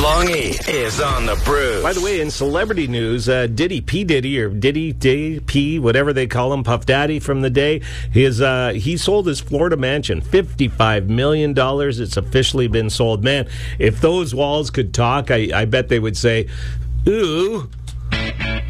Longy is on the Brews. By the way, in celebrity news, P. Diddy, or Diddy P, whatever they call him, Puff Daddy from the day, he sold his Florida mansion, $55 million. It's officially been sold. Man, if those walls could talk, I bet they would say, ooh.